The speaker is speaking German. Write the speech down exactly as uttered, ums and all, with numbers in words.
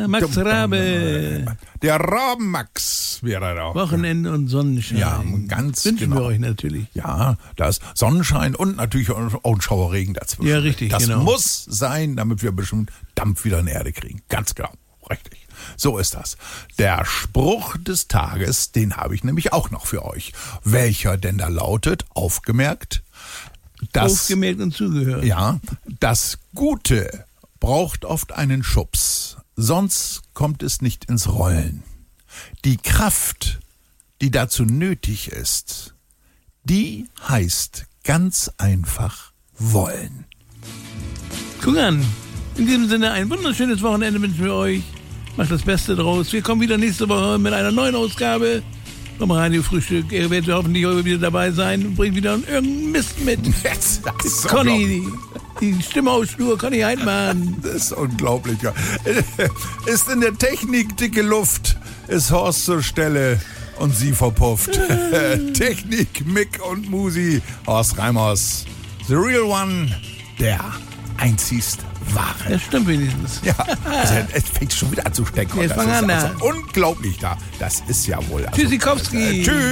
Max Rabe. Der Rabenmax wäre da. Wochenende und Sonnenschein. Ja, ganz Wünschen genau. wir euch natürlich. Ja, da ist Sonnenschein und natürlich auch ein Schauerregen dazwischen. Ja, richtig, Das genau. muss sein, damit wir bestimmt Dampf wieder in die Erde kriegen. Ganz genau, richtig. So ist das. Der Spruch des Tages, den habe ich nämlich auch noch für euch. Welcher denn da lautet, aufgemerkt, das, Aufgemerkt und zugehört. ja, das Gute braucht oft einen Schubs, sonst kommt es nicht ins Rollen. Die Kraft, die dazu nötig ist, die heißt ganz einfach wollen. Guck an. In diesem Sinne ein wunderschönes Wochenende wünschen wir euch. Macht das Beste draus. Wir kommen wieder nächste Woche mit einer neuen Ausgabe vom Radiofrühstück. Ihr werdet hoffentlich heute wieder dabei sein und bringt wieder irgendeinen Mist mit. Jetzt, das ist Conny, die, die Stimme aus Schnur, Conny Heidmann. Das ist unglaublich. Ja. Ist in der Technik dicke Luft, ist Horst zur Stelle und sie verpufft. Technik, Mick und Musi, Horst Reimers. The real one, der einzigst wahre. Das stimmt wenigstens. Ja, also es fängt schon wieder an zu stecken. Jetzt Das fang ist an, also da. unglaublich da. Das ist ja wohl. Also, Tschüssikowski. äh, tschüss.